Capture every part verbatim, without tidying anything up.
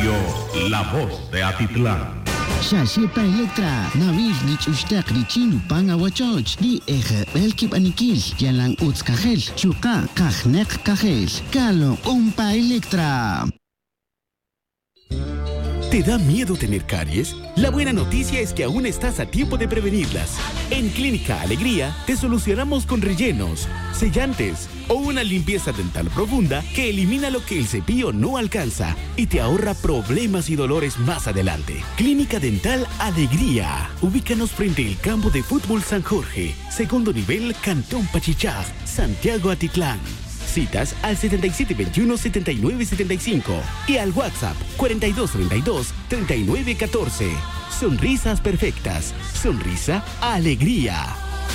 Radio La Voz de Atitlán. Shashepa Electra, Nabil Nich Ustak Richinu Panga Wachoch, Di Eje Belkip Anikil, Yalan Utz Kajel, Chuka, Kajnek Kajel, Kalo, Umpa Electra. ¿Te da miedo tener caries? La buena noticia es que aún estás a tiempo de prevenirlas. En Clínica Alegría te solucionamos con rellenos, sellantes o una limpieza dental profunda que elimina lo que el cepillo no alcanza y te ahorra problemas y dolores más adelante. Clínica Dental Alegría. Ubícanos frente al campo de fútbol San Jorge, segundo nivel, Cantón Pachichá, Santiago Atitlán. Citas al setenta y siete veintiuno, setenta y nueve setenta y cinco y al WhatsApp cuarenta y dos treinta y dos, treinta y nueve catorce. Sonrisas perfectas. Sonrisa Alegría.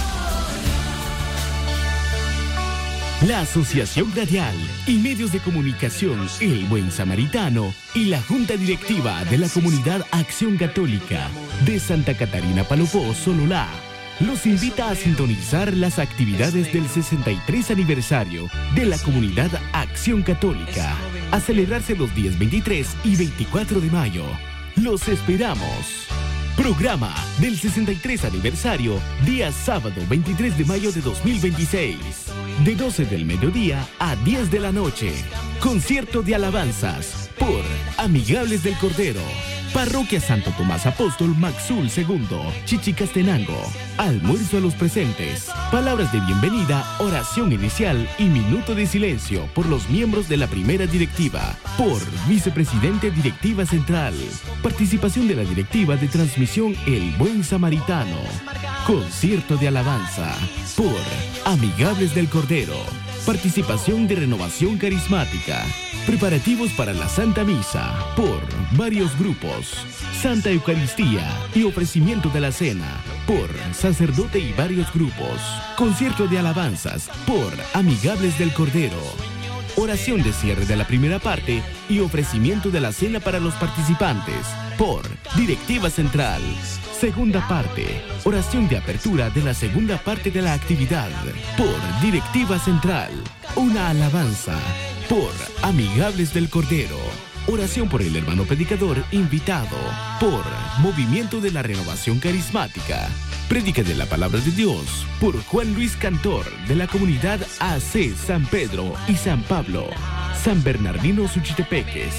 La Asociación Radial y Medios de Comunicación El Buen Samaritano y la Junta Directiva de la Comunidad Acción Católica de Santa Catarina Palopó, Sololá, los invita a sintonizar las actividades del sesenta y tres aniversario de la Comunidad Acción Católica, a celebrarse los días veintitrés y veinticuatro de mayo. ¡Los esperamos! Programa del sesenta y tres aniversario, día sábado veintitrés de mayo de dos mil veintiséis, de doce del mediodía a diez de la noche. Concierto de alabanzas por Amigables del Cordero, Parroquia Santo Tomás Apóstol Maxul segundo, Chichicastenango. Almuerzo a los presentes. Palabras de bienvenida, oración inicial y minuto de silencio por los miembros de la primera directiva. Por Vicepresidente Directiva Central. Participación de la directiva de transmisión El Buen Samaritano. Concierto de alabanza por Amigables del Cordero. Participación de Renovación Carismática. Preparativos para la Santa Misa por varios grupos. Santa Eucaristía y ofrecimiento de la cena por sacerdote y varios grupos. Concierto de alabanzas por Amigables del Cordero. Oración de cierre de la primera parte y ofrecimiento de la cena para los participantes por Directiva Central. Segunda parte. Oración de apertura de la segunda parte de la actividad por Directiva Central. Una alabanza por Amigables del Cordero. Oración por el hermano predicador invitado por Movimiento de la Renovación Carismática. Prédica de la Palabra de Dios por Juan Luis Cantor de la comunidad A C San Pedro y San Pablo, San Bernardino Suchitepeques.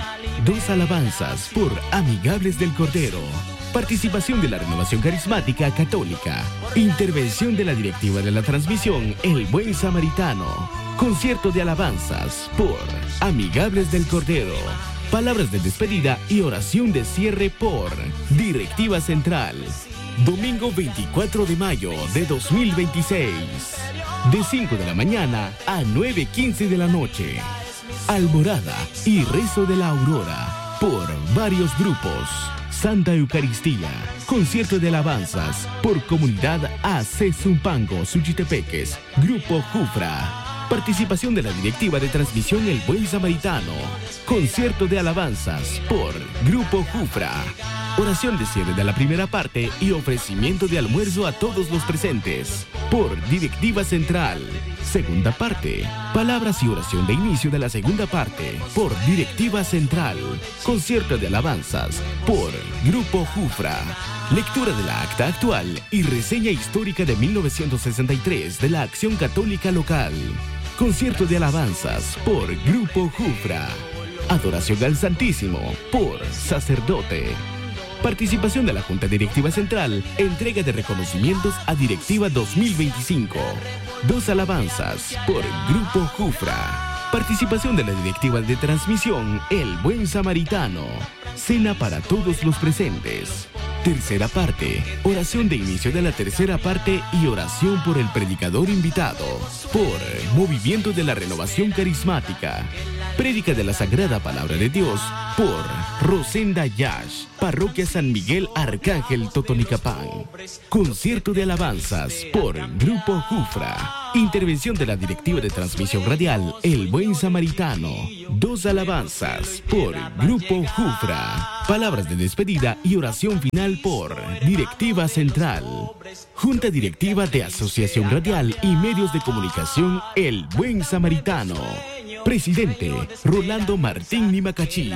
Dos alabanzas por Amigables del Cordero. Participación de la Renovación Carismática Católica. Intervención de la directiva de la transmisión El Buen Samaritano. Concierto de alabanzas por Amigables del Cordero. Palabras de despedida y oración de cierre por Directiva Central. Domingo veinticuatro de mayo de dos mil veintiséis. De cinco de la mañana a nueve quince de la noche. Alborada y rezo de la aurora por varios grupos. Santa Eucaristía, concierto de alabanzas por Comunidad A C Zumpango, Suchitepeques, Grupo Jufra. Participación de la directiva de transmisión El Buen Samaritano. Concierto de alabanzas por Grupo Jufra. Oración de cierre de la primera parte y ofrecimiento de almuerzo a todos los presentes por Directiva Central. Segunda parte. Palabras y oración de inicio de la segunda parte por Directiva Central. Concierto de alabanzas por Grupo Jufra. Lectura de la acta actual y reseña histórica de mil novecientos sesenta y tres de la Acción Católica Local. Concierto de alabanzas por Grupo Jufra. Adoración al Santísimo por Sacerdote. Participación de la Junta Directiva Central. Entrega de reconocimientos a Directiva dos mil veinticinco. Dos alabanzas por Grupo Jufra. Participación de la directiva de transmisión El Buen Samaritano. Cena para todos los presentes. Tercera parte. Oración de inicio de la tercera parte y oración por el predicador invitado por Movimiento de la Renovación Carismática. Prédica de la Sagrada Palabra de Dios por Rosenda Yash, Parroquia San Miguel Arcángel Totonicapán. Concierto de alabanzas por Grupo Jufra. Intervención de la directiva de transmisión radial El Buen Samaritano. Dos alabanzas por Grupo Jufra. Palabras de despedida y oración final por Directiva Central. Junta Directiva de Asociación Radial y Medios de Comunicación El Buen Samaritano. Presidente Rolando Martín Nimacachí.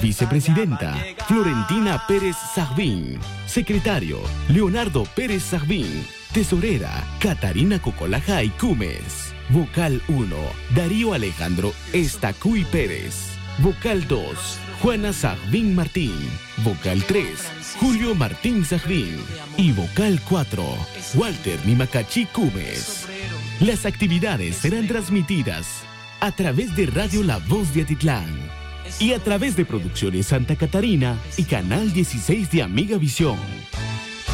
Vicepresidenta, Florentina Pérez Sarvín. Secretario, Leonardo Pérez Sarvín. Tesorera, Catarina Cocolajay Cumes. Vocal uno, Darío Alejandro Estacuy Pérez. Vocal dos, Juana Sarvín Martín. Vocal tres, Julio Martín Sarvín. Y Vocal cuatro, Walter Nimacachi Cumes. Las actividades serán transmitidas a través de Radio La Voz de Atitlán y a través de Producciones Santa Catarina y Canal dieciséis de Amiga Visión.